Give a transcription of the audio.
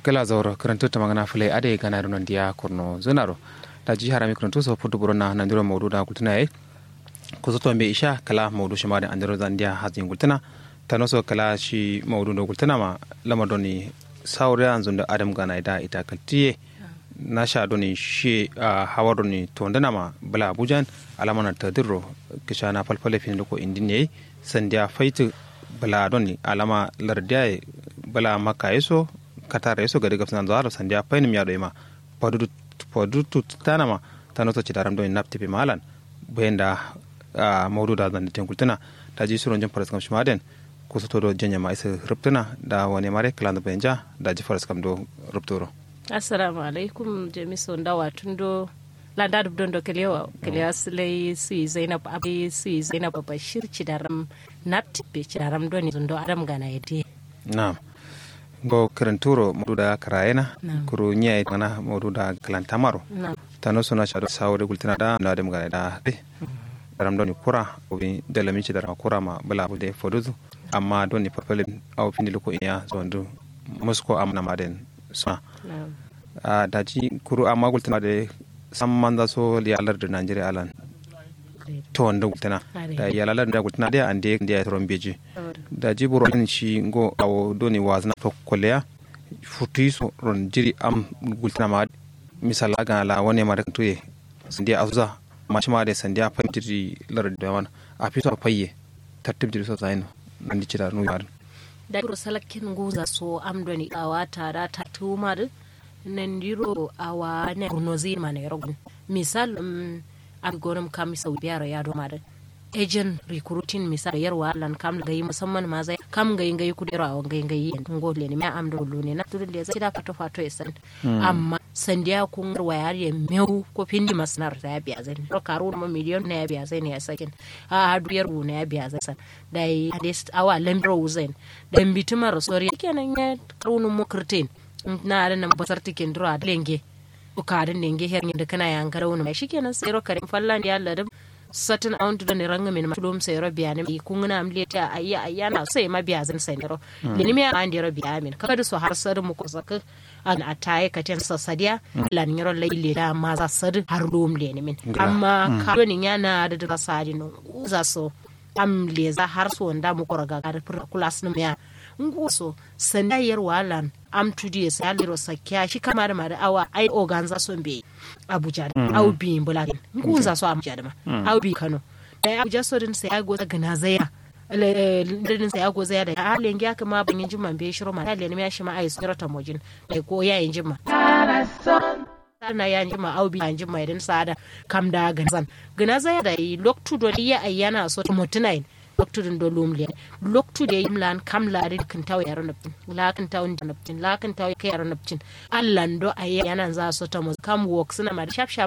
gala zauro karantu ta magana fule ade gana runan dia kurno zunaro da ji harami karantu so futu buruna nan duro mawdu da kultuna yayi ko so to be isha kala mawdu shi ma da andaro zan dia hazin kultuna tanoso kala shi mawdu do kultuna ma lamadoni saure an zunda adam gana ida ita kaltiye na sha doni shi hawadoni to ndana ma bala abujan alamana tadirro kishana falfale fin ko indine sandia faitu bala doni alama lardiya bala maka yeso katara yeso gadi gafsan zaro sandia painim yado ima podutu tanama tanoto chidaram doni naptipi malan benda mawduda zan tenkultana taji suron jam paras kam shimaden ko soto do jenya ma isa ruptana da wani mare klando benja da ji paras kam do ruptoro. Assalamu alaikum jamiso ndawa tundo landa dubdon do kelewa silai su Zainab Bashir cidaram naptipe cidaram doni zundo adam gana yede. Na'am. Go karanturo moduda karayena kuru nyai mana moduda kalantamaro. Tano sona shado sawre gultina da na adam gana da daram doni kura obi dalami cidaram kura ma bala bude foduzu amma doni papale au findilo ko iya zondu musko amna maden suna daji kuru amma gultana da samman za so liyalar da Najeriya alan to wanda gultana da yalalar da gultana da an da ya taron beji daji buru din shi go awo doni wazna to kolya futu so ron jiri am gultana ma misala ga la wani ma da tuye sandiya azuza mashi ma da sandiya faytiri lar da wan a fito fayye tartib jiri so zaino nan di cira no yar da ro salakin goza so amdoni awata da ta tumar nandiro awa ne kurnozi mane rogun misal algorum kam sau biyar ya do mare agent recruiting misal yarwa lan kam gayi musamman ma zai kam gayi kudera awan gayi ngole ne ma amdo lune na tudun da zai da fato esan amma sandiya kun wayar ya meu ko pindi masnar ta biya zai ro karo ma miliyon na ya biya zai ne ya sakin a duyar bu na ya biya zai san dai hadist awa lembro zain dan bitumar sori kenan ya karunun mukurtin na da nan basar tikin dura lenge ukarin lenge her da kana yan garawo mai shikenan sai ro karin fallan ya Allah da satin aunt da ne ranga min tulum sai ro biya ne kun na amleta ayya na sai ma biya zan sai ro lini me an da ro biya min kada su har sar mu ko saka an ataye ka tan sasadiya lan yaro laile da ma za sar har dum le ne min amma ka ni yana da sadi no za so am le za har so nda mu ko raga ga kulas ne ya nguso sandayar walan am tudi ya liro sakya shi kamar ma da awa ai oganza son be Abuja au bi bulakin nguza so Abuja da ma au bi Kano da Abuja so din sai ago daga nazaya din sai ago zaya da halin ya kama ban yin jimman be shiro ma halin ne ya shi ma ai sun rata mojin da ko yayin jimma na ya jimma au bi jimma idan sada kam da ganzan gana zaya da loktu do ya ayyana so mutunain lokturin do lumle loktu de yimlan kam larin kan taw yaro naptin la kan taw naptin la kan taw kai yaro naptin allan do ayyanan za so ta mu kam work suna ma shap